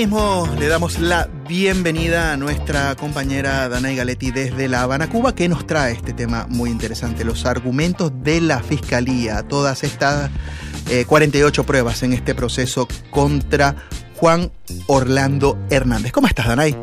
Le damos la bienvenida a nuestra compañera Danay Galetti desde La Habana, Cuba, que nos trae este tema muy interesante, los argumentos de la Fiscalía, todas estas 48 pruebas en este proceso contra Juan Orlando Hernández. ¿Cómo estás, Danay?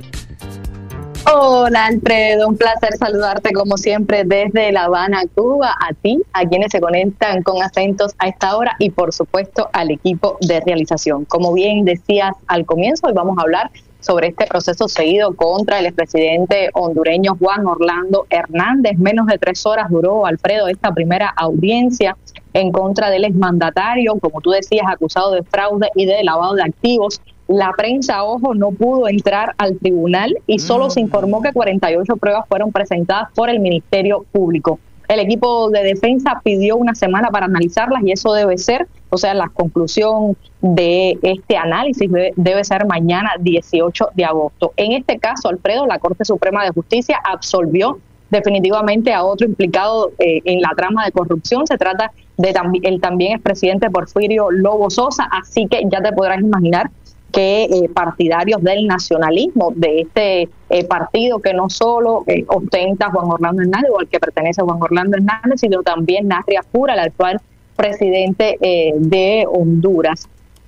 Hola, Alfredo, un placer saludarte como siempre desde La Habana, Cuba, a ti, a quienes se conectan con Acentos a esta hora y por supuesto al equipo de realización. Como bien decías al comienzo, hoy vamos a hablar sobre este proceso seguido contra el expresidente hondureño Juan Orlando Hernández. Menos de 3 horas duró, Alfredo, esta primera audiencia en contra del exmandatario, como tú decías, acusado de fraude y de lavado de activos. La prensa, ojo, no pudo entrar al tribunal y solo se informó que 48 pruebas fueron presentadas por el Ministerio Público. El equipo de defensa pidió una semana para analizarlas y eso debe ser, o sea, la conclusión de este análisis debe ser mañana 18 de agosto. En este caso, Alfredo, la Corte Suprema de Justicia absolvió definitivamente a otro implicado en la trama de corrupción. Se trata de el también expresidente Porfirio Lobo Sosa, así que ya te podrás imaginar que partidarios del nacionalismo, de este partido que no solo ostenta Juan Orlando Hernández o al que pertenece Juan Orlando Hernández, sino también Nasri Apura, el actual presidente de Honduras.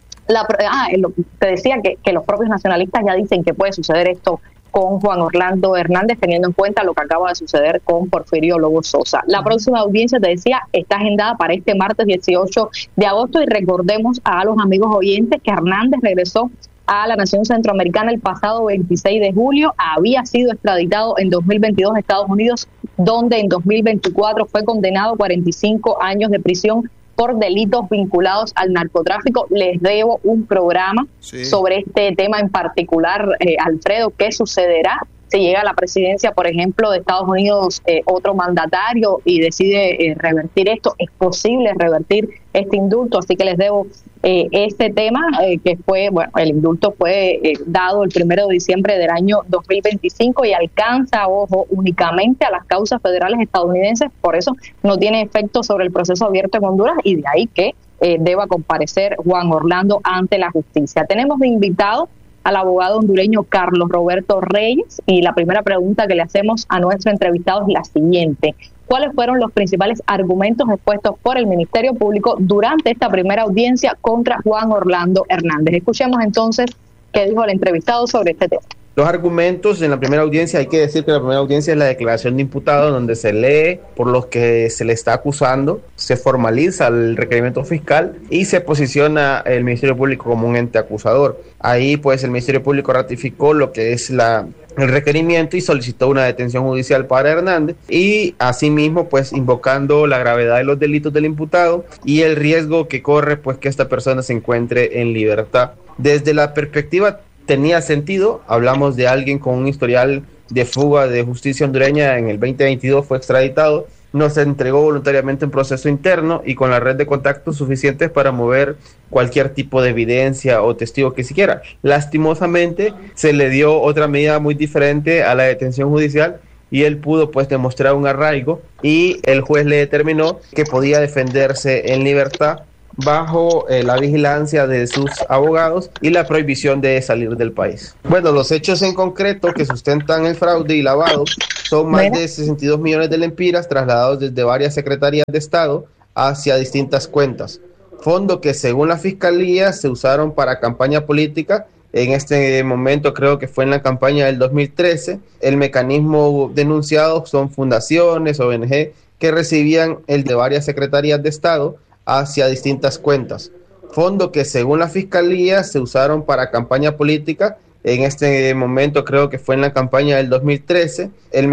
Te decía que los propios nacionalistas ya dicen que puede suceder esto con Juan Orlando Hernández, teniendo en cuenta lo que acaba de suceder con Porfirio Lobo Sosa. La próxima audiencia, te decía, está agendada para este martes 18 de agosto y recordemos a los amigos oyentes que Hernández regresó a la nación centroamericana el pasado 26 de julio, había sido extraditado en 2022 a Estados Unidos, donde en 2024 fue condenado a 45 años de prisión por delitos vinculados al narcotráfico. Les debo un programa sobre este tema en particular, Alfredo. ¿Qué sucederá si llega a la presidencia, por ejemplo, de Estados Unidos otro mandatario y decide revertir esto? Es posible revertir este indulto, así que les debo este tema que fue, bueno, el indulto fue dado el 1 de diciembre del año 2025 y alcanza, ojo, únicamente a las causas federales estadounidenses, por eso no tiene efecto sobre el proceso abierto en Honduras y de ahí que deba comparecer Juan Orlando ante la justicia. Tenemos de invitado al abogado hondureño Carlos Roberto Reyes y la primera pregunta que le hacemos a nuestro entrevistado es la siguiente: ¿cuáles fueron los principales argumentos expuestos por el Ministerio Público durante esta primera audiencia contra Juan Orlando Hernández? Escuchemos entonces qué dijo el entrevistado sobre este tema. Los argumentos en la primera audiencia, hay que decir que la primera audiencia es la declaración de imputado, donde se lee por los que se le está acusando, se formaliza el requerimiento fiscal y se posiciona el Ministerio Público como un ente acusador. Ahí pues el Ministerio Público ratificó lo que es el requerimiento y solicitó una detención judicial para Hernández y asimismo pues invocando la gravedad de los delitos del imputado y el riesgo que corre pues que esta persona se encuentre en libertad. Desde la perspectiva tenía sentido, hablamos de alguien con un historial de fuga de justicia hondureña, en el 2022 fue extraditado, no se entregó voluntariamente en proceso interno y con la red de contactos suficientes para mover cualquier tipo de evidencia o testigo que siquiera. Lastimosamente se le dio otra medida muy diferente a la detención judicial y él pudo pues demostrar un arraigo y el juez le determinó que podía defenderse en libertad bajo la vigilancia de sus abogados y la prohibición de salir del país. Bueno, los hechos en concreto que sustentan el fraude y lavado son más de 62 millones de lempiras trasladados desde varias secretarías de Estado hacia distintas cuentas. Fondo que según la Fiscalía se usaron para campaña política. En este momento creo que fue en la campaña del 2013. El mecanismo denunciado son fundaciones, ONG, que recibían el de varias secretarías de Estado hacia distintas cuentas. Fondo que según la Fiscalía se usaron para campaña política. En este momento creo que fue en la campaña del 2013. El